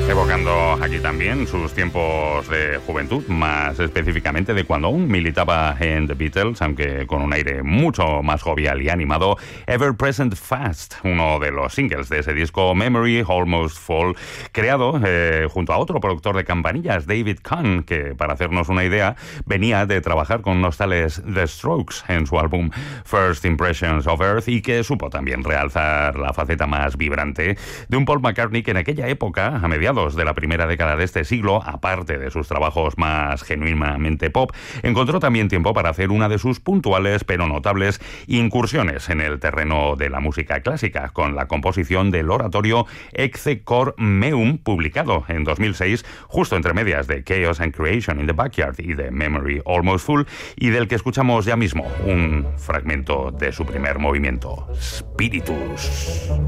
Evocando aquí también sus tiempos de juventud, más específicamente de cuando aún militaba en The Beatles, aunque con un aire mucho más jovial y animado. Ever Present Fast, uno de los singles de ese disco, Memory Almost Full, creado junto a otro productor de campanillas, David Kahn, que, para hacernos una idea, venía de trabajar con unos tales The Strokes en su álbum First Impressions of Earth, y que supo también realzar la faceta más vibrante de un Paul McCartney que en aquella época, a mediados de la primera década de este siglo, aparte de sus trabajos más genuinamente pop, encontró también tiempo para hacer una de sus puntuales pero notables incursiones en el terreno de la música clásica, con la composición del oratorio Ecce Cor Meum, publicado en 2006, justo entre medias de Chaos and Creation in the Backyard y de Memory Almost Full, y del que escuchamos ya mismo un fragmento de su primer movimiento, Spiritus.